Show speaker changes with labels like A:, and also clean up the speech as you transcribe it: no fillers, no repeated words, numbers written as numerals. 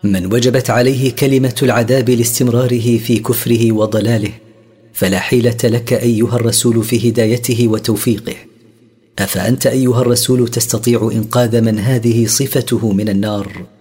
A: من وجبت عليه كلمة العذاب لاستمراره في كفره وضلاله، فلا حيلة لك أيها الرسول في هدايته وتوفيقه. أفأنت أيها الرسول تستطيع إنقاذ من هذه صفته من النار؟